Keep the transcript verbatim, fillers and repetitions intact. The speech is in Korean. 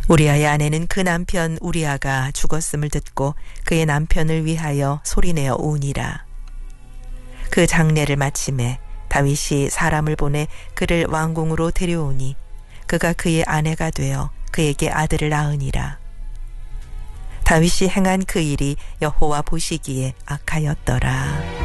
우리아의 아내는 그 남편 우리아가 죽었음을 듣고 그의 남편을 위하여 소리내어 우니라. 그 장례를 마침에 다윗이 사람을 보내 그를 왕궁으로 데려오니 그가 그의 아내가 되어 그에게 아들을 낳으니라. 다윗이 행한 그 일이 여호와 보시기에 악하였더라.